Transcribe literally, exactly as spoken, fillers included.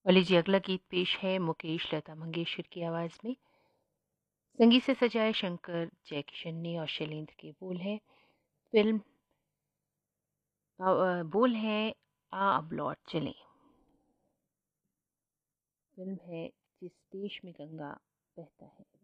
और लीजिए अगला गीत पेश है मुकेश लता मंगेशकर की आवाज़ में। संगीत से सजाए शंकर जयकिशन ने और शैलेंद्र के बोल हैं। फ़िल्म अ अ, बोल हैं आ अब लौट चलें। फ़िल्म है जिस देश में गंगा बहता है।